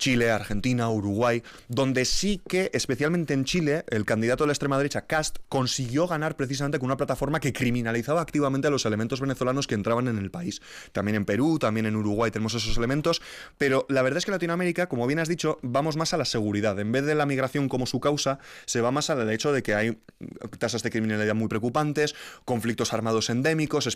Chile, Argentina, Uruguay, donde sí que, especialmente en Chile, el candidato de la extrema derecha, Kast, consiguió ganar precisamente con una plataforma que criminalizaba activamente a los elementos venezolanos que entraban en el país. También en Perú, también en Uruguay tenemos esos elementos, pero la verdad es que en Latinoamérica, como bien has dicho, vamos más a la seguridad. En vez de la migración como su causa, se va más al hecho de que hay tasas de criminalidad muy preocupantes, conflictos armados endémicos,